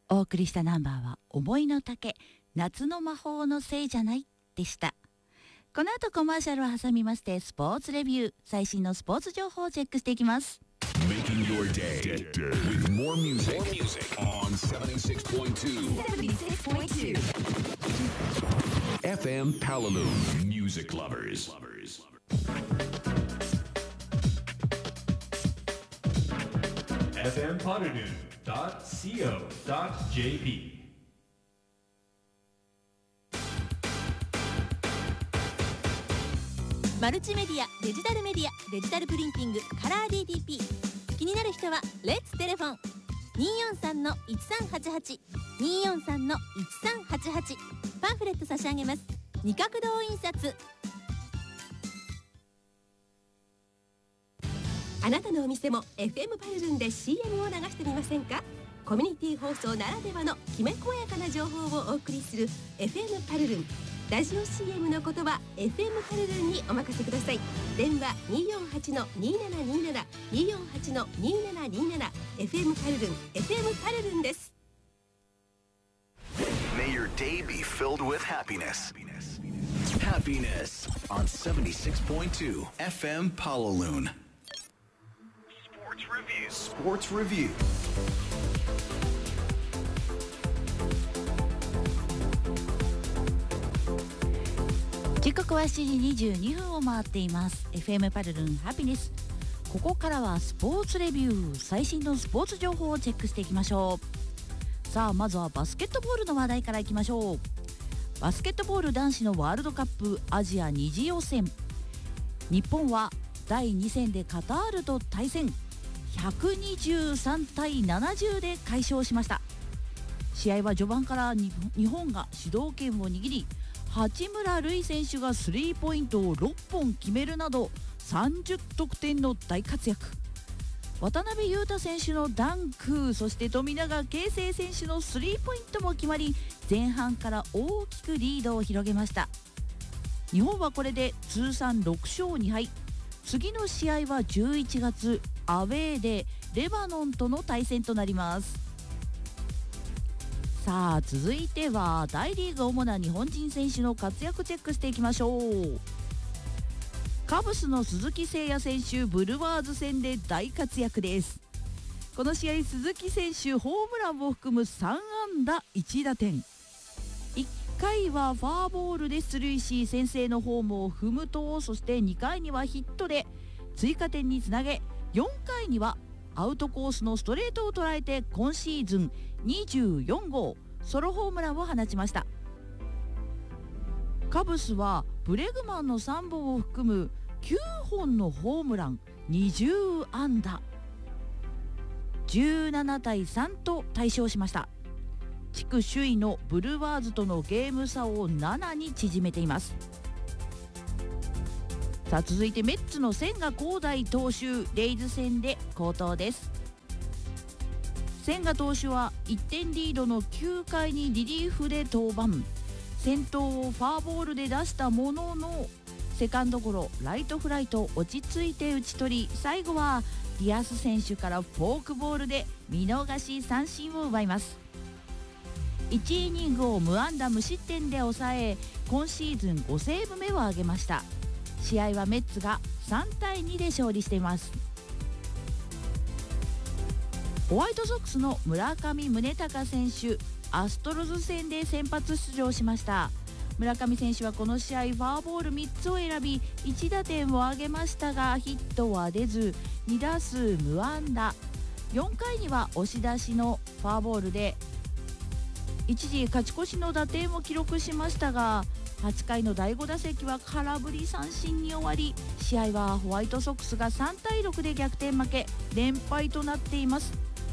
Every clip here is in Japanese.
お送りしたナンバーは思いの丈、夏の魔法のせいじゃないでした。この後コマーシャルを挟みましてスポーツレビュー、最新のスポーツ情報をチェックしていきます。 Making your day with more music on 76.2 FM Palalu Music Lovers. fmpalalu.co.jp マルチメディア、デジタルメディア、デジタルプリンティング、カラー DTP。 気になる人はレッツテレフォン 243-1388 243-1388。 パンフレット差し上げます。二角堂印刷。あなたのお店も FM パルルンで CM を流してみませんか。コミュニティ放送ならではのきめ細やかな情報をお送りする FM パルルン。ラジオ CM のことは FM パルルンにお任せください。電話 248-2727 248-2727 FM パルルン FM パルルンです。 May your day be filled with happiness. Happiness on 76.2 FM Palalu. Sports Review. 時刻は7時22分を回っています。 FM パルルンハピネス。ここからはスポーツレビュー、最新のスポーツ情報をチェックしていきましょう。さあまずはバスケットボールの話題からいきましょう。バスケットボール男子のワールドカップアジア2次予選、日本は第2戦でカタールと対戦、123対70で快勝しました。試合は序盤から日本が主導権を握り、八村塁選手がスリーポイントを6本決めるなど30得点の大活躍。渡邊雄太選手のダンク、そして富永啓生選手のスリーポイントも決まり、前半から大きくリードを広げました。日本はこれで通算6勝2敗。次の試合は11月アウェーでレバノンとの対戦となります。さあ続いては大リーグ主な日本人選手の活躍チェックしていきましょう。カブスの鈴木誠也選手、ブルワーズ戦で大活躍です。この試合鈴木選手ホームランを含む3安打1打点。1回はファーボールで出塁し先制のホームを踏むと、そして2回にはヒットで追加点につなげ、4回にはアウトコースのストレートを捉えて今シーズン24号ソロホームランを放ちました。カブスはブレグマンの3本を含む9本のホームラン、20安打、17対3と大勝しました。地区首位のブルワーズとのゲーム差を7に縮めています。さあ続いてメッツの千賀滉大投手、レイズ戦で好投です。千賀投手は1点リードの9回にリリーフで登板。先頭をファーボールで出したもののセカンドゴロ、ライトフライと落ち着いて打ち取り、最後はディアス選手からフォークボールで見逃し三振を奪います。1イニングを無安打無失点で抑え、今シーズン5セーブ目を挙げました。試合はメッツが3対2で勝利しています。ホワイトソックスの村上宗隆選手、アストロズ戦で先発出場しました。村上選手はこの試合ファーボール3つを選び1打点を挙げましたが、ヒットは出ず2打数無安打。4回には押し出しのファーボールで一時勝ち越しの打点を記録しましたが、8回の第5打席は空振り三振に終わり、試合はホワイトソックスが3対6で逆転負け、連敗となっています。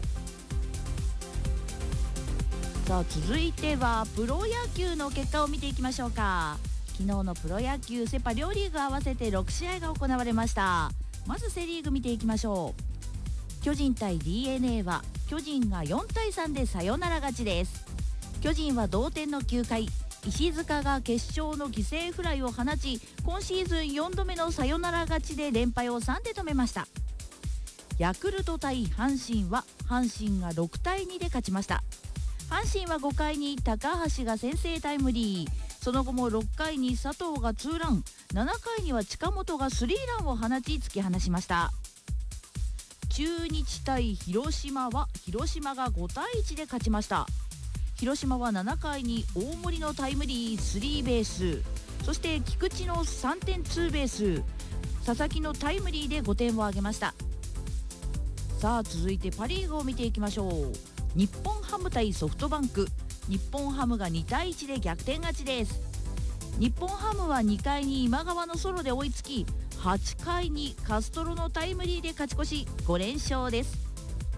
さあ続いてはプロ野球の結果を見ていきましょうか。昨日のプロ野球セ・パ両リーグ合わせて6試合が行われました。まずセ・リーグ見ていきましょう。巨人対 DNA は巨人が4対3でサヨナラ勝ちです。巨人は同点の9回、石塚が決勝の犠牲フライを放ち、今シーズン4度目のサヨナラ勝ちで連敗を3で止めました。ヤクルト対阪神は阪神が6対2で勝ちました。 阪神は5回に高橋が先制タイムリー、その後も6回に佐藤がツーラン、7回には近本がスリーランを放ち突き放しました。中日対広島は広島が5対1で勝ちました。広島は7回に大森のタイムリースリーベース、そして菊池の3点ツーベース、佐々木のタイムリーで5点を挙げました。さあ続いてパ・リーグを見ていきましょう。日本ハム対ソフトバンク、日本ハムが2対1で逆転勝ちです。日本ハムは2回に今川のソロで追いつき、8回にカストロのタイムリーで勝ち越し5連勝です。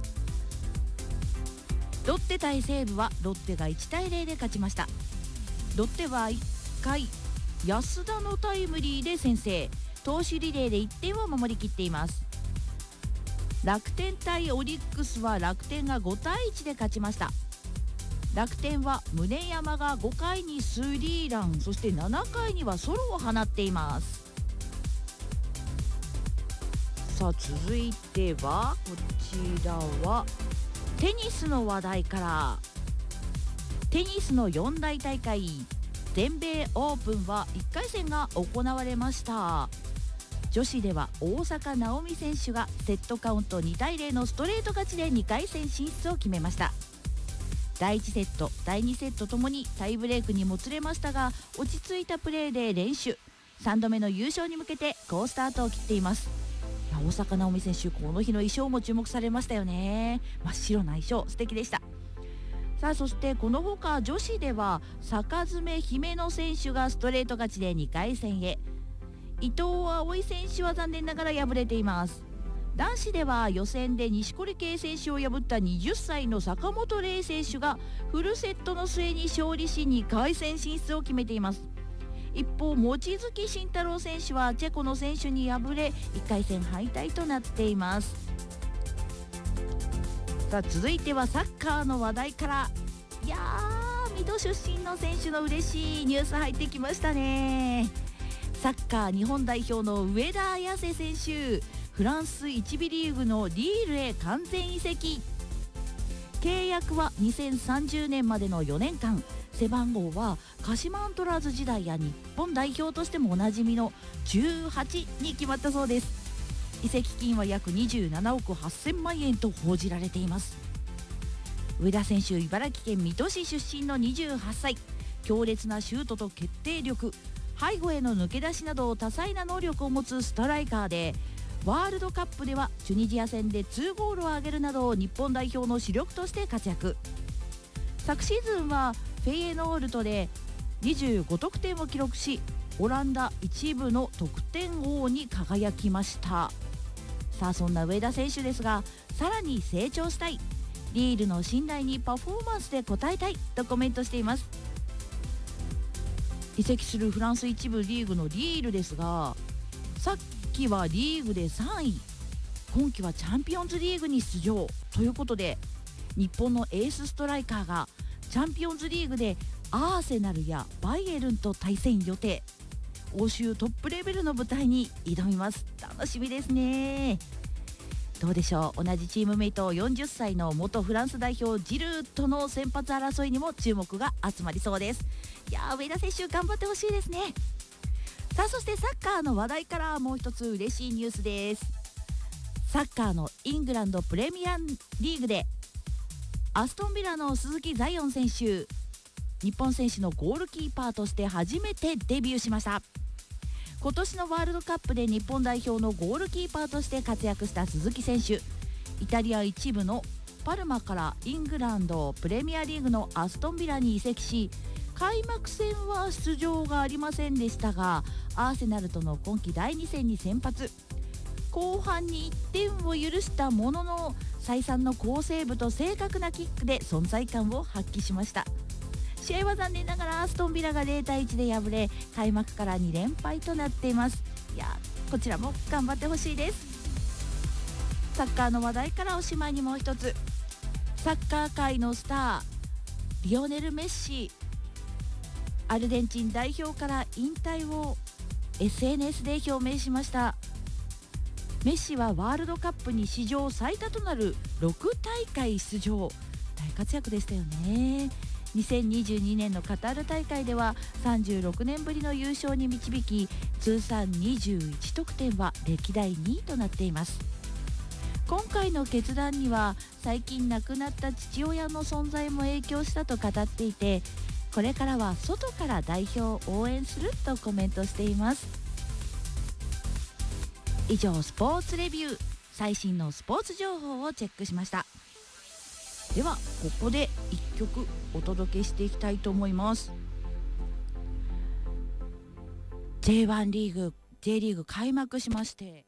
ロッテ対西武はロッテが1対0で勝ちました。ロッテは1回安田のタイムリーで先制、投手リレーで1点を守りきっています。楽天対オリックスは楽天が5対1で勝ちました。楽天は宗山が5回にスリーラン、そして7回にはソロを放っています。さあ続いてはこちらはテニスの話題から。テニスの4大大会全米オープンは1回戦が行われました。女子では大坂なおみ選手がセットカウント2対0のストレート勝ちで2回戦進出を決めました。第1セット第2セットともにタイブレークにもつれましたが、落ち着いたプレーで連取、3度目の優勝に向けて好スタートを切っています。いや大坂なおみ選手、この日の衣装も注目されましたよね。真っ白な衣装素敵でした。さあそしてこのほか女子では坂爪姫野選手がストレート勝ちで2回戦へ、伊藤蒼選手は残念ながら敗れています。男子では予選で錦織圭選手を破った20歳の坂本玲選手がフルセットの末に勝利し2回戦進出を決めています。一方望月慎太郎選手はチェコの選手に敗れ1回戦敗退となっています。さあ続いてはサッカーの話題から。いやー水戸出身の選手の嬉しいニュース入ってきましたね。サッカー日本代表の上田綺世選手、フランス1部リーグのリールへ完全移籍。契約は2030年までの4年間、背番号は鹿島アントラーズ時代や日本代表としてもおなじみの18に決まったそうです。移籍金は約27億8000万円と報じられています。上田選手、茨城県水戸市出身の28歳、強烈なシュートと決定力、背後への抜け出しなど多彩な能力を持つストライカーで、ワールドカップではチュニジア戦で2ゴールを挙げるなど日本代表の主力として活躍。昨シーズンはフェイエノールトで25得点を記録し、オランダ1部の得点王に輝きました。さあそんな上田選手ですが、さらに成長したい、リールの信頼にパフォーマンスで応えたいとコメントしています。移籍するフランス1部リーグのリールですが、さっきはリーグで3位、今季はチャンピオンズリーグに出場ということで、日本のエースストライカーがチャンピオンズリーグでアーセナルやバイエルンと対戦予定。欧州トップレベルの舞台に挑みます。楽しみですね。どうでしょう、同じチームメイト40歳の元フランス代表ジルーとの先発争いにも注目が集まりそうです。いやー上田選手頑張ってほしいですね。さあそしてサッカーの話題からもう一つ嬉しいニュースです。サッカーのイングランドプレミアリーグでアストンビラの鈴木ザイオン選手、日本選手のゴールキーパーとして初めてデビューしました。今年のワールドカップで日本代表のゴールキーパーとして活躍した鈴木選手、イタリア1部のパルマからイングランドプレミアリーグのアストンビラに移籍し、開幕戦は出場がありませんでしたが、アーセナルとの今季第2戦に先発、後半に1点を許したものの再三の好セーブと正確なキックで存在感を発揮しました。試合は残念ながらアストンビラが0対1で敗れ、開幕から2連敗となっています。いやこちらも頑張ってほしいです。サッカーの話題からおしまいにもう一つ、サッカー界のスターリオネル・メッシ、アルゼンチン代表から引退を SNS で表明しました。メッシはワールドカップに史上最多となる6大会出場、 大活躍でしたよね。2022年のカタール大会では36年ぶりの優勝に導き、通算21得点は歴代2位となっています。今回の決断には最近亡くなった父親の存在も影響したと語っていて、これからは外から代表を応援するとコメントしています。以上、スポーツレビュー、最新のスポーツ情報をチェックしました。ではここで1曲お届けしていきたいと思います。 J1 リーグ J リーグ開幕しまして、